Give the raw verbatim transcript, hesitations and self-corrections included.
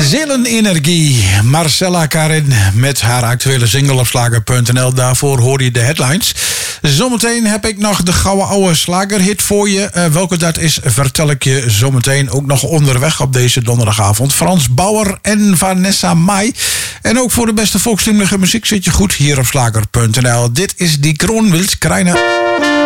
Zelenenergie, Marcella Karin met haar actuele single op slager punt n l. Daarvoor hoor je de headlines. Zometeen heb ik nog de gouden oude slagerhit voor je. Uh, welke dat is, vertel ik je zometeen. Ook nog onderweg op deze donderdagavond. Frans Bauer en Vanessa Mai. En ook voor de beste volkstuurlijke muziek zit je goed hier op slager punt n l. Dit is die Kroonwils Kreiner.